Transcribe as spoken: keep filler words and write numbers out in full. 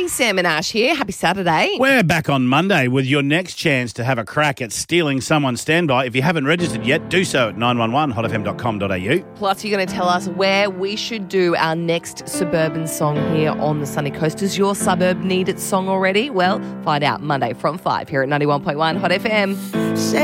Sam and Ash here. Happy Saturday. We're back on Monday with your next chance to have a crack at stealing someone's standby. If you haven't registered yet, do so at nine one one hot f m dot com dot a u. Plus, you're going to tell us where we should do our next suburban song here on the Sunny Coast. Does your suburb need its song already? Well, find out Monday from five here at ninety-one point one Hot F M.